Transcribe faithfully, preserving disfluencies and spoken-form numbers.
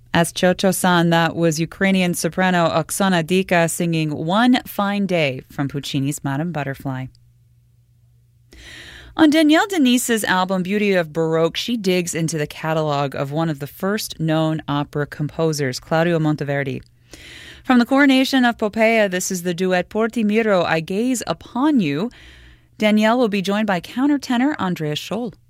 As Chocho-san, that was Ukrainian soprano Oksana Dika singing One Fine Day from Puccini's Madame Butterfly. On Danielle Denise's album Beauty of Baroque, she digs into the catalog of one of the first known opera composers, Claudio Monteverdi. From the Coronation of Poppaea, this is the duet Por ti miro, I Gaze Upon You. Danielle will be joined by countertenor Andreas Scholl.